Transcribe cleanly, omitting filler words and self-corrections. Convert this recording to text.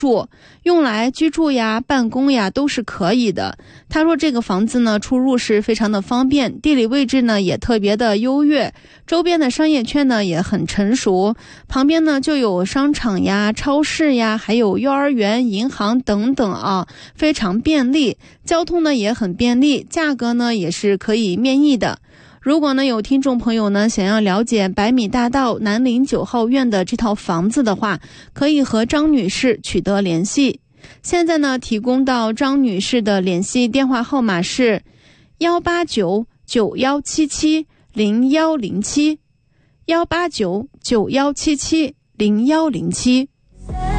住，用来居住呀、办公呀都是可以的。他说这个房子呢出入是非常的方便，地理位置呢也特别的优越，周边的商业圈呢也很成熟，旁边呢就有商场呀、超市呀，还有幼儿园、银行等等啊，非常便利，交通呢也很便利，价格呢也是可以面议的。如果呢有听众朋友呢想要了解百米大道南陵9号院的这套房子的话，可以和张女士取得联系。现在呢提供到张女士的联系电话号码是18991770107，18991770107。